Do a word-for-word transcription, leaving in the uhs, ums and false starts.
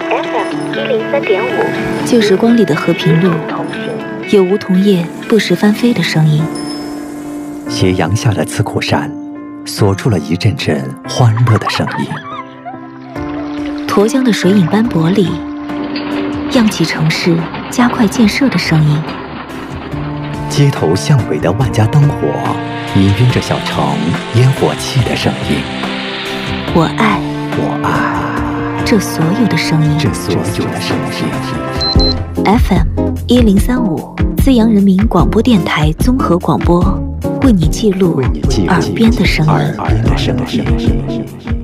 F M 一零三点五， 旧时光里的和平路，有梧桐叶不时翻飞的声音。 斜阳下的刺库山，锁出了一阵阵欢乐的声音。 沱江的水影斑驳里，漾起城市加快建设的声音。 街头巷尾的万家灯火，氤氲着小城烟火气的声音。 我爱， 我爱这所有的声音， 这所有的声音。 F M 一零三五，资阳人民广播电台综合广播，为你记录耳边的声音。 耳边的声音。